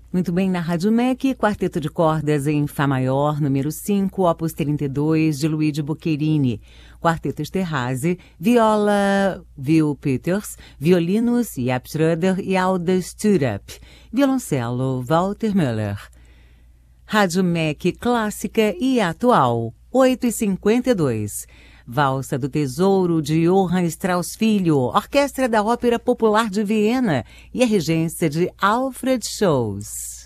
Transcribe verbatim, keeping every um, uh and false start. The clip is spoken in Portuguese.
Muito bem, na Rádio M E C, quarteto de cordas em Fá maior, número cinco, opus trinta e dois, de Luigi Boccherini. Quarteto Esterhazy, viola Will Peters, violinos Jaap Schroeder e Alda Sturup, violoncelo Walter Müller. Rádio M E C clássica e atual, oito e cinquenta e dois. Valsa do Tesouro, de Johann Strauss Filho, Orquestra da Ópera Popular de Viena e a regência de Alfred Schoes.